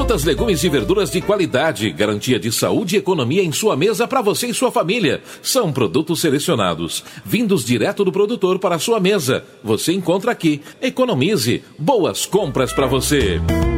Frutas, legumes e verduras de qualidade, garantia de saúde e economia em sua mesa para você e sua família. São produtos selecionados, vindos direto do produtor para a sua mesa. Você encontra aqui. Economize. Boas compras para você.